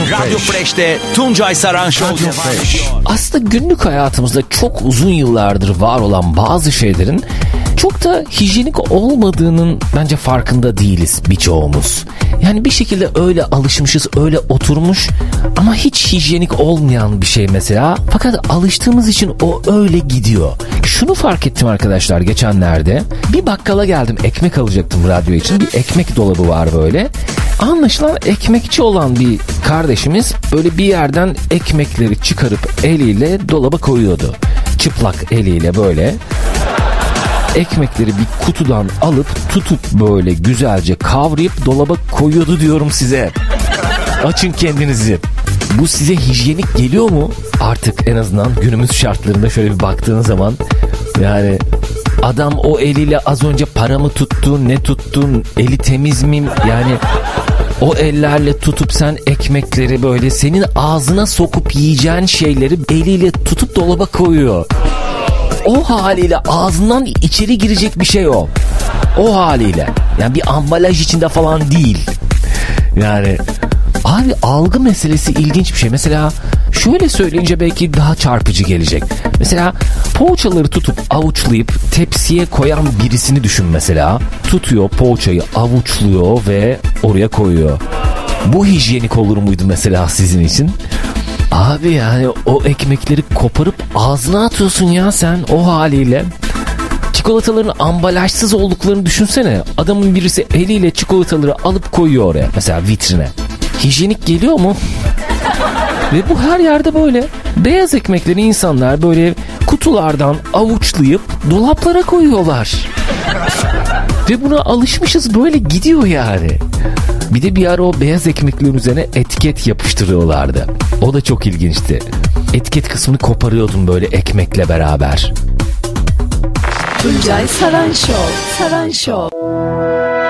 Radyo Fresh'te Tuncay Saran Show devam ediyor. Aslında günlük hayatımızda çok uzun yıllardır var olan bazı şeylerin çok da hijyenik olmadığının bence farkında değiliz birçoğumuz. Yani bir şekilde öyle alışmışız, öyle oturmuş ama hiç hijyenik olmayan bir şey mesela. Fakat alıştığımız için o öyle gidiyor. Şunu fark ettim arkadaşlar geçenlerde. Bir bakkala geldim, ekmek alacaktım radyo için. Bir ekmek dolabı var böyle. Anlaşılan ekmekçi olan bir kardeşimiz böyle bir yerden ekmekleri çıkarıp eliyle dolaba koyuyordu. Çıplak eliyle böyle. Ekmekleri bir kutudan alıp tutup böyle güzelce kavrayıp dolaba koyuyordu diyorum size. Açın kendinizi. Bu size hijyenik geliyor mu? Artık en azından günümüz şartlarında şöyle bir baktığın zaman yani adam o eliyle az önce para mı tuttu, ne tuttun, eli temiz mi? Yani o ellerle tutup sen ekmekleri böyle senin ağzına sokup yiyeceğin şeyleri eliyle tutup dolaba koyuyor. O haliyle ağzından içeri girecek bir şey o. O haliyle. Yani bir ambalaj içinde falan değil. Yani abi algı meselesi ilginç bir şey. Mesela şöyle söyleyince belki daha çarpıcı gelecek. Mesela poğaçaları tutup avuçlayıp tepsiye koyan birisini düşün mesela. Tutuyor poğaçayı, avuçluyor ve oraya koyuyor. Bu hijyenik olur muydu mesela sizin için? Abi yani o ekmekleri koparıp ağzına atıyorsun ya sen o haliyle. Çikolataların ambalajsız olduklarını düşünsene. Adamın birisi eliyle çikolataları alıp koyuyor oraya. Mesela vitrine. Hijyenik geliyor mu? Ve bu her yerde böyle. Beyaz ekmekleri insanlar böyle kutulardan avuçlayıp dolaplara koyuyorlar. Ve buna alışmışız, böyle gidiyor yani. Bir de bir ara o beyaz ekmeklerin üzerine etiket yapıştırıyorlardı. O da çok ilginçti. Etiket kısmını koparıyordum böyle ekmekle beraber. Tuncay Saran Show. Saran Show.